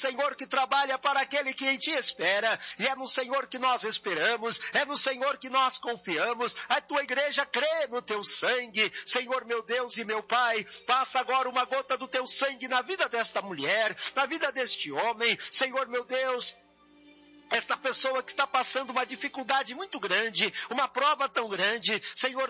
Senhor que trabalha para aquele que em ti espera, e é no Senhor que nós esperamos, é no Senhor que nós confiamos. A tua igreja crê no teu sangue, Senhor meu Deus e meu Pai. Passa agora uma gota do teu sangue na vida desta mulher, na vida deste homem, Senhor meu Deus. Esta pessoa que está passando uma dificuldade muito grande, uma prova tão grande, Senhor